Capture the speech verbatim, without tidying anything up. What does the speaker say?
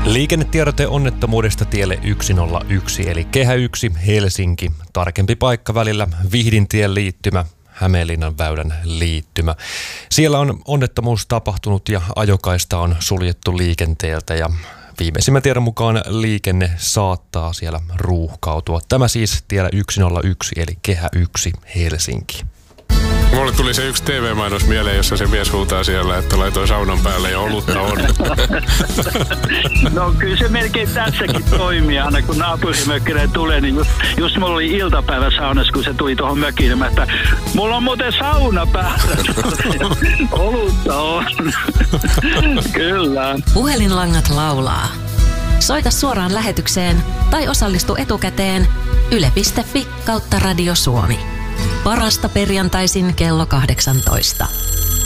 Liikennetiedote onnettomuudesta tielle yksi nolla yksi eli Kehä yksi Helsinki. Tarkempi paikka välillä Vihdintien liittymä, Hämeenlinnan väylän liittymä. Siellä on onnettomuus tapahtunut ja ajokaista on suljettu liikenteeltä ja viimeisimmän tiedon mukaan liikenne saattaa siellä ruuhkautua. Tämä siis tiellä yksi nolla yksi eli Kehä yksi Helsinki. Mulle tuli se yksi T V-mainos mieleen, jossa se mies huutaa siellä, että laitoin saunan päälle ja olutta on. No kyllä se melkein tässäkin toimii. Aina kun naapurimökkinen tulee, niin just, just mulla oli iltapäivä saunassa, kun se tuli tuohon mökiin, että mulla on muuten sauna päällä. Olutta on. Kyllä. Puhelinlangat laulaa. Soita suoraan lähetykseen tai osallistu etukäteen yle piste fi kautta Radio Suomi. Parasta perjantaisin kello kahdeksantoista.